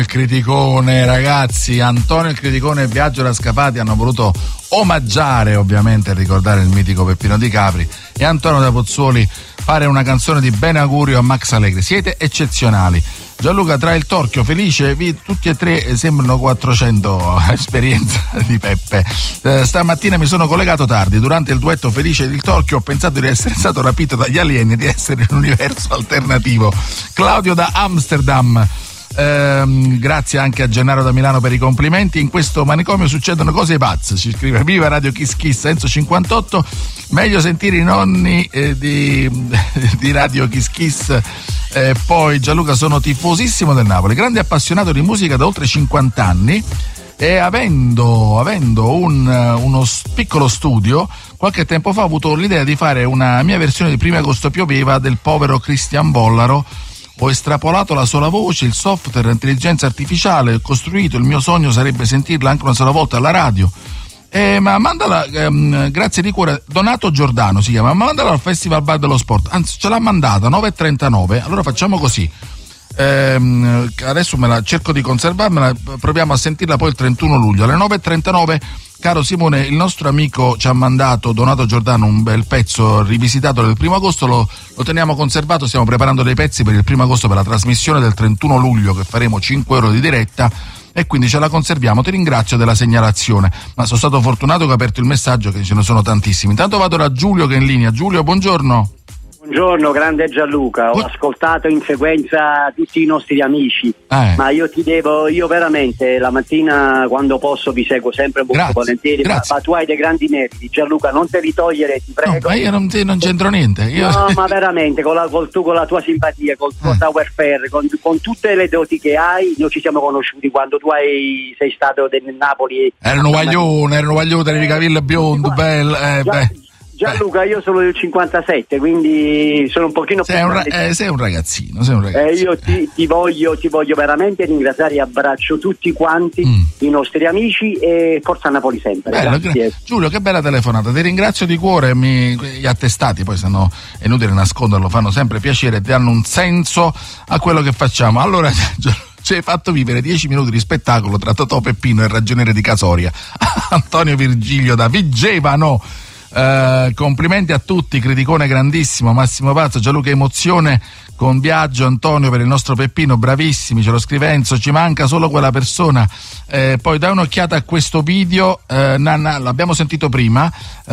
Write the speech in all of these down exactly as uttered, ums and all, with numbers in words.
Il Criticone, ragazzi, Antonio il Criticone e Biagio Rascapati hanno voluto omaggiare, ovviamente, ricordare il mitico Peppino Di Capri, e Antonio da Pozzuoli fare una canzone di bene augurio a Max Allegri. Siete eccezionali. Gianluca, tra il Torchio, Felice, vi, tutti e tre sembrano quattrocento esperienza di Peppe. Eh, stamattina mi sono collegato tardi, durante il duetto Felice ed il Torchio ho pensato di essere stato rapito dagli alieni e di essere in un universo alternativo. Claudio da Amsterdam. Ehm, grazie anche a Gennaro da Milano per i complimenti. In questo manicomio succedono cose pazze, ci scrive. Viva Radio Kiss Kiss. Enzo cinquantotto, meglio sentire i nonni eh, di, di Radio Kiss Kiss. Eh, poi Gianluca, sono tifosissimo del Napoli, grande appassionato di musica da oltre cinquanta anni, e avendo, avendo un, uno piccolo studio, qualche tempo fa ho avuto l'idea di fare una mia versione di Primo agosto pioveva del povero Cristian Bollaro. Ho estrapolato la sola voce, il software, l'intelligenza artificiale, ho costruito, il mio sogno sarebbe sentirla anche una sola volta alla radio. Eh, ma mandala, ehm, grazie di cuore, Donato Giordano si chiama, ma mandala al Festival Bar dello Sport, anzi ce l'ha mandata, nove e trentanove, allora facciamo così. Ehm, adesso me la cerco di conservarmela, proviamo a sentirla poi il trentuno luglio, alle nove e trentanove. Caro Simone, il nostro amico ci ha mandato, Donato Giordano, un bel pezzo rivisitato del primo agosto, lo, lo teniamo conservato, stiamo preparando dei pezzi per il primo agosto, per la trasmissione del trentuno luglio, che faremo cinque ore di diretta, e quindi ce la conserviamo. Ti ringrazio della segnalazione, ma sono stato fortunato che ho aperto il messaggio, che ce ne sono tantissimi. Intanto vado da Giulio che è in linea. Giulio, buongiorno. Buongiorno, grande Gianluca, ho Bu- ascoltato in sequenza tutti i nostri amici, eh. ma io ti devo, io veramente la mattina quando posso vi seguo sempre molto grazie, volentieri, ma, ma tu hai dei grandi meriti, Gianluca, non te li togliere, ti prego. No, ma io non, te, non c'entro niente. Io... No, ma veramente, con la, col, tu, con la tua simpatia, col tuo eh. tower fair, con, con tutte le doti che hai, noi ci siamo conosciuti quando tu hai, sei stato nel Napoli. Erano guaglione, erano guaglione, eri caville biondo, bello, eh, Gia- beh. Gianluca, io sono del cinquantasette, quindi sono un pochino sei più un, ra- eh, sei un ragazzino, sei un ragazzino. Eh, io ti, ti voglio ti voglio veramente ringraziare e abbraccio tutti quanti mm. i nostri amici, e forza Napoli sempre. Bello, grazie. Giulio, che bella telefonata, ti ringrazio di cuore. Mi, gli attestati poi, se no è inutile nasconderlo, fanno sempre piacere e danno un senso a quello che facciamo. Allora ci hai fatto vivere dieci minuti di spettacolo tra Totò Peppino e il ragioniere di Casoria. Antonio Virgilio da Vigevano. Uh, complimenti a tutti, criticone grandissimo, Massimo Pazzo, Gianluca emozione con Biagio, Antonio per il nostro Peppino, bravissimi, ce lo scrive Enzo, ci manca solo quella persona. Eh, poi dai un'occhiata a questo video, eh, Nanna, l'abbiamo sentito prima,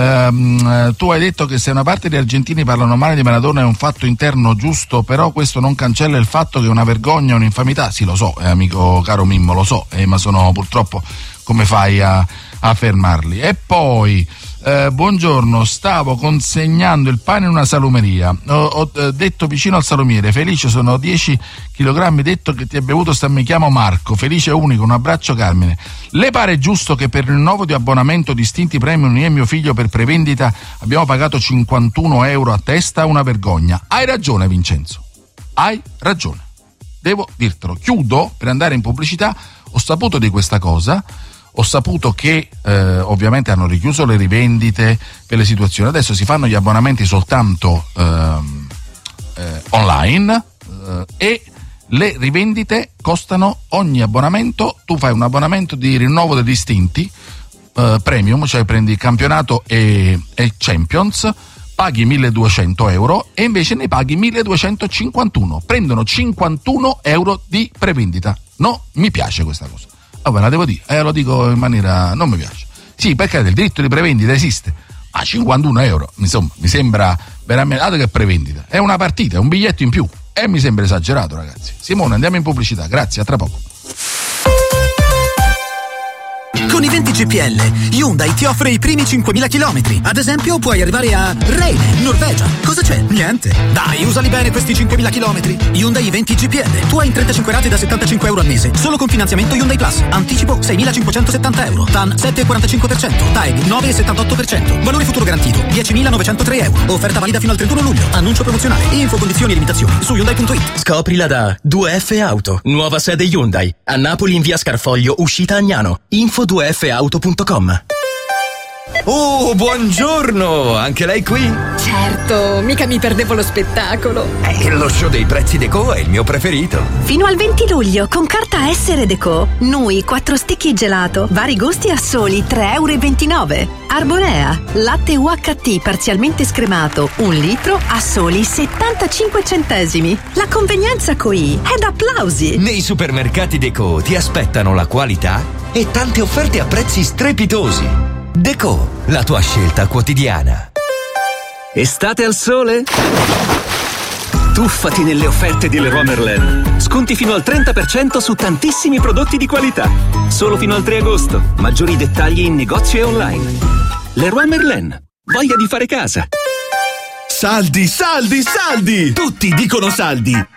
eh, tu hai detto che se una parte degli argentini parlano male di Maradona è un fatto interno giusto, però questo non cancella il fatto che è una vergogna, un'infamità. Sì, lo so, eh, amico caro Mimmo, lo so, eh, ma sono purtroppo, come fai a, a fermarli? E poi Eh, buongiorno, stavo consegnando il pane in una salumeria, ho, ho eh, detto vicino al salumiere, Felice sono dieci chilogrammi, detto che ti è bevuto, sta, mi chiamo Marco, Felice unico, un abbraccio Carmine. Le pare giusto che per il rinnovo di abbonamento Distinti Premium io e mio figlio per prevendita abbiamo pagato cinquantuno euro a testa? Una vergogna. Hai ragione Vincenzo, hai ragione, devo dirtelo. Chiudo per andare in pubblicità. Ho saputo di questa cosa, ho saputo che eh, ovviamente hanno richiuso le rivendite per le situazioni, adesso si fanno gli abbonamenti soltanto ehm, eh, online eh, e le rivendite costano, ogni abbonamento, tu fai un abbonamento di rinnovo dei Distinti eh, Premium, cioè prendi campionato e, e Champions, paghi milleduecento euro e invece ne paghi milleduecentocinquantuno, prendono cinquantuno euro di prevendita. No, mi piace questa cosa. Oh, ve la devo dire, eh, lo dico in maniera, non mi piace. Sì, perché il diritto di prevendita esiste, ma cinquantuno euro, insomma, mi sembra veramente, dato che prevendita, è una partita, è un biglietto in più, e mi sembra esagerato, ragazzi. Simone, andiamo in pubblicità, grazie, a tra poco. Con i venti G P L, Hyundai ti offre i primi cinquemila chilometri. Ad esempio, puoi arrivare a Rheine, Norvegia. Cosa c'è? Niente. Dai, usali bene questi cinquemila chilometri. Hyundai venti G P L. Tu hai in trentacinque rate da settantacinque euro al mese. Solo con finanziamento Hyundai Plus. Anticipo seimilacinquecentosettanta euro. T A N sette virgola quarantacinque per cento. T A E G nove virgola settantotto per cento. Valore futuro garantito diecimilanovecentotré euro. Offerta valida fino al trentuno luglio. Annuncio promozionale. Info, condizioni e limitazioni su Hyundai punto it. Scoprila da due F Auto. Nuova sede Hyundai. A Napoli in via Scarfoglio, uscita Agnano. Info due F auto punto com. Oh, buongiorno! Anche lei qui? Certo, mica mi perdevo lo spettacolo. Eh, lo show dei prezzi Deco è il mio preferito. Fino al venti luglio, con carta Essere Deco, noi quattro stecchi gelato, vari gusti a soli tre e ventinove euro. Arborea, latte U H T parzialmente scremato, un litro a soli settantacinque centesimi. La convenienza coi è da applausi. Nei supermercati Deco ti aspettano la qualità e tante offerte a prezzi strepitosi. Deco, la tua scelta quotidiana. Estate al sole? Tuffati nelle offerte di Leroy Merlin. Sconti fino al trenta per cento su tantissimi prodotti di qualità. Solo fino al tre agosto. Maggiori dettagli in negozio e online. Leroy Merlin. Voglia di fare casa. Saldi, saldi, saldi! Tutti dicono saldi!